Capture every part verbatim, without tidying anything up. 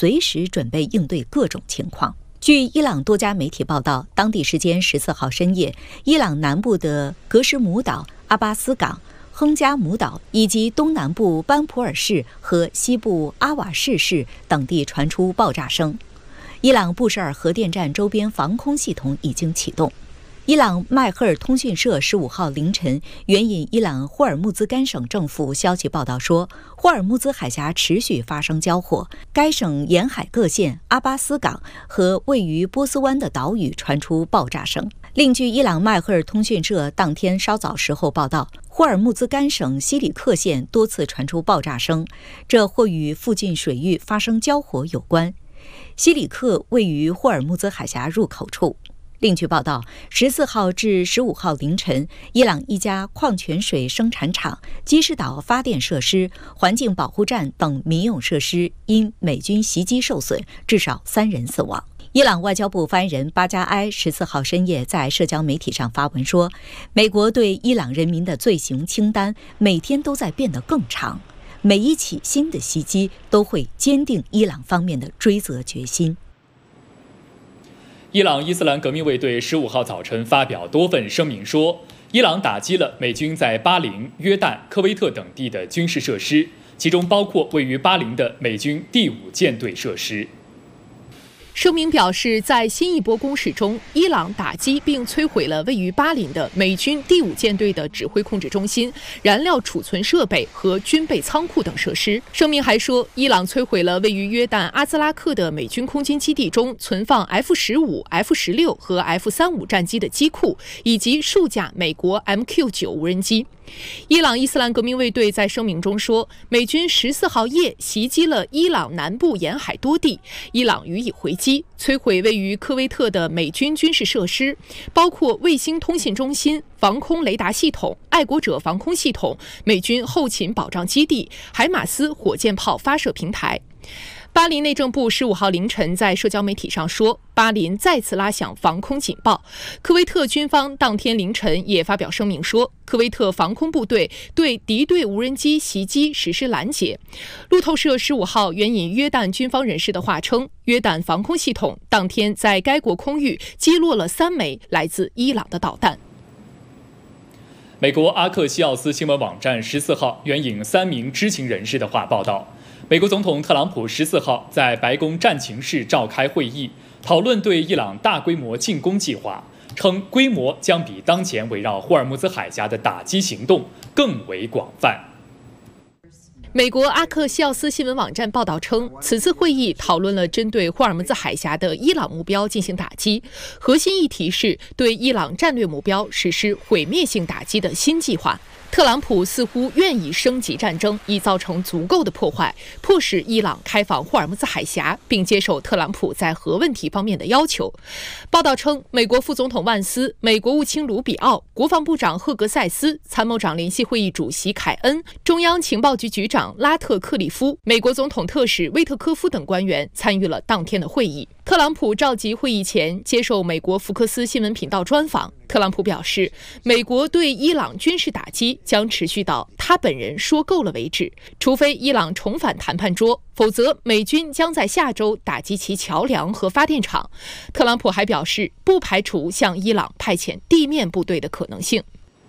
随时准备应对各种情况。据伊朗多家媒体报道，当地时间十四号深夜，伊朗南部的格什姆岛、阿巴斯港、亨加姆岛以及东南部班普尔市和西部阿瓦士市等地传出爆炸声。伊朗布什尔核电站周边防空系统已经启动。伊朗迈赫尔通讯社十五号凌晨援引伊朗霍尔木兹干省政府消息报道说，霍尔木兹海峡持续发生交火，该省沿海各县、阿巴斯港和位于波斯湾的岛屿传出爆炸声。另据伊朗迈赫尔通讯社当天稍早时候报道，霍尔木兹干省西里克县多次传出爆炸声，这或与附近水域发生交火有关。西里克位于霍尔木兹海峡入口处。另据报道，十四号至十五号凌晨，伊朗一家矿泉水生产厂、基什岛发电设施、环境保护站等民用设施因美军袭击受损，至少三人死亡。伊朗外交部发言人巴加埃十四号深夜在社交媒体上发文说，美国对伊朗人民的罪行清单每天都在变得更长，每一起新的袭击都会坚定伊朗方面的追责决心。 伊朗伊斯兰革命卫队十五号早晨发表多份声明说，伊朗打击了美军在巴林、约旦、科威特等地的军事设施，其中包括位于巴林的美军第五舰队设施。 声明表示，在新一波攻势中，伊朗打击并摧毁了位于巴林的美军第五舰队的指挥控制中心、燃料储存设备和军备仓库等设施。声明还说，伊朗摧毁了位于约旦阿兹拉克的美军空军基地中存放 F 十五、F 十六和 F 三十五战机的机库，以及数架美国 M Q 九无人机。伊朗伊斯兰革命卫队在声明中说，美军十四号夜袭击了伊朗南部沿海多地，伊朗予以回击，摧毁位于科威特的美军军事设施，包括卫星通信中心、防空雷达系统、爱国者防空系统、美军后勤保障基地、海马斯火箭炮发射平台。巴林内政部十五号凌晨在社交媒体上说，巴林再次拉响防空警报。科威特军方当天凌晨也发表声明说，科威特防空部队对敌对无人机袭击实施拦截。路透社十五号援引约旦军方人士的话称，约旦防空系统当天在该国空域击落了三枚来自伊朗的导弹。 美国阿克西奥斯新闻网站十四号援引三名知情人士的话报道，美国总统特朗普十四号在白宫战情室召开会议，讨论对伊朗大规模进攻计划，称规模将比当前围绕霍尔木兹海峡的打击行动更为广泛。 美国阿克西奥斯新闻网站报道称，此次会议讨论了针对霍尔木兹海峡的伊朗目标进行打击，核心议题是对伊朗战略目标实施毁灭性打击的新计划。特朗普似乎愿意升级战争，以造成足够的破坏，迫使伊朗开放霍尔木兹海峡，并接受特朗普在核问题方面的要求。报道称，美国副总统万斯、美国务卿卢比奥、国防部长赫格塞斯、参谋长联席会议主席凯恩、中央情报局局长拉特克利夫、美国总统特使威特科夫等官员参与了当天的会议。特朗普召集会议前接受美国福克斯新闻频道专访，特朗普表示，美国对伊朗军事打击将持续到他本人说够了为止，除非伊朗重返谈判桌，否则美军将在下周打击其桥梁和发电厂。特朗普还表示，不排除向伊朗派遣地面部队的可能性。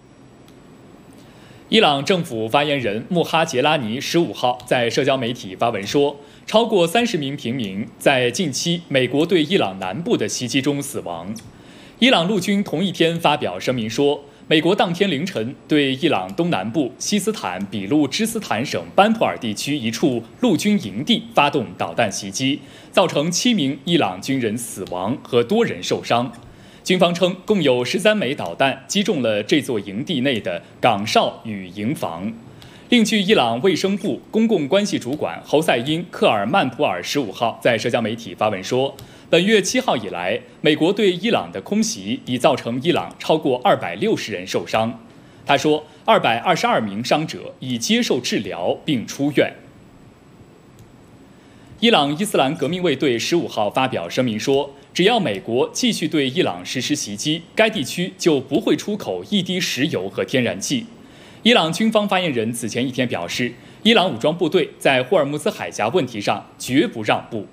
伊朗政府发言人穆哈杰拉尼十五号在社交媒体发文说，超过三十名平民在近期美国对伊朗南部的袭击中死亡。伊朗陆军同一天发表声明说，美国当天凌晨对伊朗东南部西斯坦比路支斯坦省班普尔地区一处陆军营地发动导弹袭击，造成七名伊朗军人死亡和多人受伤。军方称，共有十三枚导弹击中了这座营地内的岗哨与营房。另据伊朗卫生部公共关系主管侯赛因·克尔曼普尔十五号在社交媒体发文说，本月七号以来，美国对伊朗的空袭已造成伊朗超过二百六十人受伤。他说，二百二十二名伤者已接受治疗并出院。伊朗伊斯兰革命卫队十五号发表声明说，只要美国继续对伊朗实施袭击，该地区就不会出口一滴石油和天然气。伊朗军方发言人此前一天表示，伊朗武装部队在霍尔木兹海峡问题上绝不让步。